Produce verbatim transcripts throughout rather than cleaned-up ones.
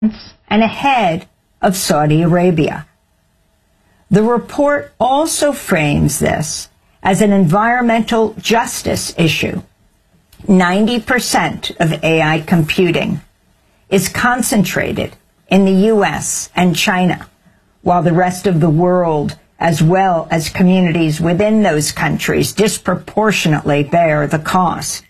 and ahead of Saudi Arabia. The report also frames this as an environmental justice issue. ninety percent of A I computing is concentrated in the U S and China, while the rest of the world, as well as communities within those countries, disproportionately bear the cost.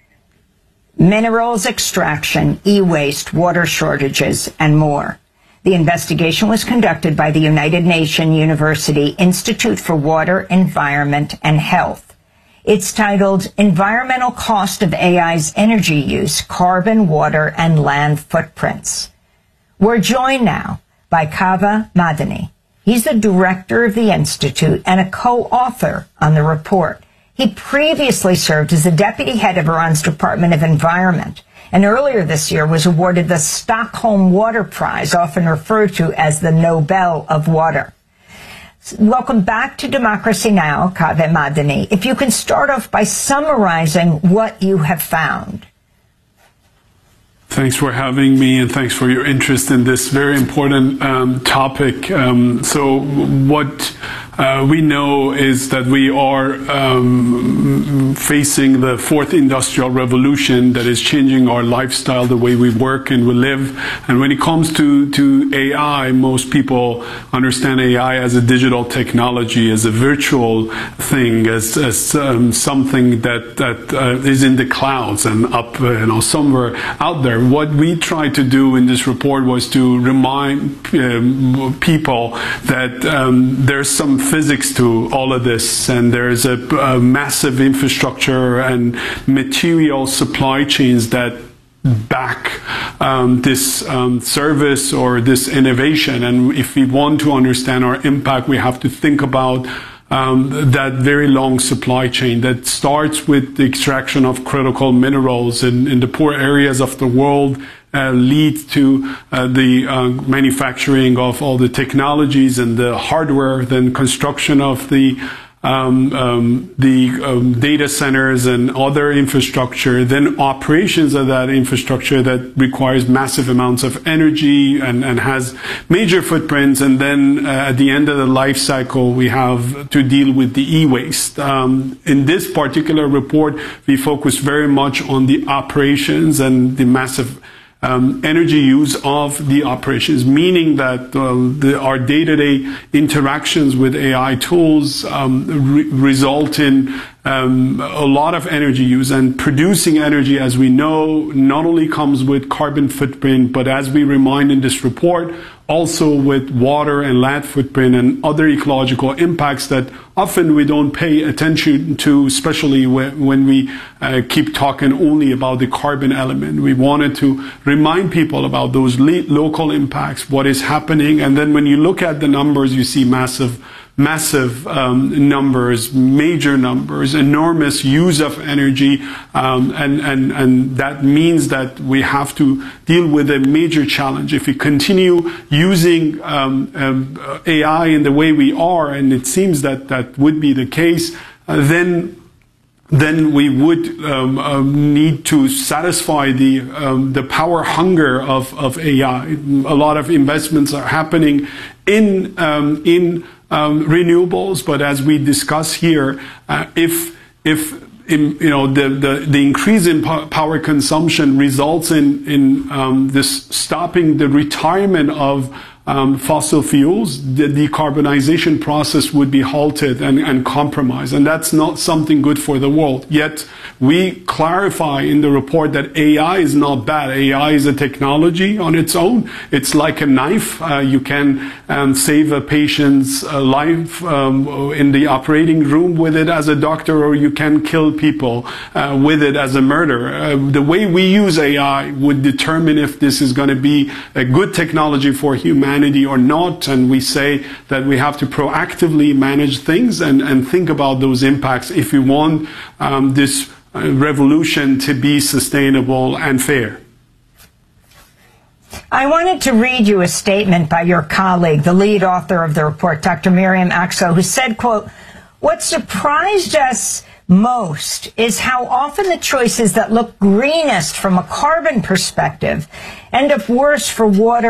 Minerals extraction, e-waste, water shortages, and more. The investigation was conducted by the United Nations University Institute for Water, Environment, and Health. It's titled Environmental Cost of A I's Energy Use, Carbon, Water, and Land Footprints. We're joined now by Kaveh Madani. He's the director of the Institute and a co-author on the report. He previously served as the deputy head of Iran's Department of Environment, and earlier this year was awarded the Stockholm Water Prize, often referred to as the Nobel of Water. Welcome back to Democracy Now!, Kaveh Madani. If you can start off by summarizing what you have found. Thanks for having me, and thanks for your interest in this very important um, topic. Um, so what uh, we know is that we are um, facing the fourth industrial revolution that is changing our lifestyle, the way we work and we live. And when it comes to, to A I, most people understand A I as a digital technology, as a virtual thing, as, as um, something that, that uh, is in the clouds and up, uh, you know, somewhere out there. What we tried to do in this report was to remind um, people that um, there's some physics to all of this, and there's a, a massive infrastructure and material supply chains that back um, this um, service or this innovation. And if we want to understand our impact, we have to think about Um, that very long supply chain that starts with the extraction of critical minerals in, in the poor areas of the world, uh, leads to uh, the uh, manufacturing of all the technologies and the hardware, then construction of the Um, um, the um, data centers and other infrastructure, then operations of that infrastructure that requires massive amounts of energy and, and has major footprints. And then uh, at the end of the life cycle, we have to deal with the e-waste. Um, in this particular report, we focus very much on the operations and the massive Um, energy use of the operations, meaning that um, the, our day-to-day interactions with A I tools um, re result in um, a lot of energy use. And producing energy, as we know, not only comes with carbon footprint, but as we remind in this report, also with water and land footprint and other ecological impacts that often we don't pay attention to, especially when, when we uh, keep talking only about the carbon element. We wanted to remind people about those local impacts, what is happening. And then when you look at the numbers, you see massive massive um, numbers, major numbers, enormous use of energy, um, and, and, and that means that we have to deal with a major challenge. If we continue using um, um, A I in the way we are, and it seems that that would be the case, uh, then then we would um, um, need to satisfy the um, the power hunger of, of A I. A lot of investments are happening in um, in Um, renewables, but as we discuss here, uh, if if in, you know the, the the increase in po power consumption results in in um, this stopping the retirement of um, fossil fuels, the decarbonization process would be halted and, and compromised, and that's not something good for the world. Yet we clarify in the report that A I is not bad. A I is a technology on its own. It's like a knife. Uh, you can um, save a patient's uh, life um, in the operating room with it as a doctor, or you can kill people uh, with it as a murderer. Uh, the way we use A I would determine if this is going to be a good technology for humanity or not, and we say that we have to proactively manage things and, and think about those impacts if we want um, this uh, revolution to be sustainable and fair. I wanted to read you a statement by your colleague, the lead author of the report, Doctor Miriam Akso, who said, quote, "What surprised us most is how often the choices that look greenest from a carbon perspective end up worse for water